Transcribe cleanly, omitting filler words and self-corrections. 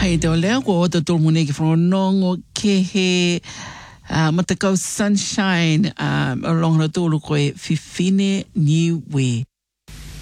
Ai te o lea ko o te tolmune ki whanongo ke he matakau sunshine along na tōlu koe Fifine Niue.